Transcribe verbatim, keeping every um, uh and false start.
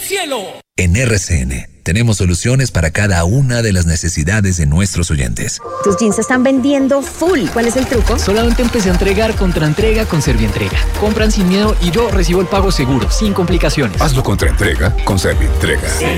cielo. En R C N tenemos soluciones para cada una de las necesidades de nuestros oyentes. Tus jeans se están vendiendo full. ¿Cuál es el truco? Solamente empecé a entregar contra entrega con Servientrega. Compran sin miedo y yo recibo el pago seguro, sin complicaciones. Hazlo contra entrega con Servientrega.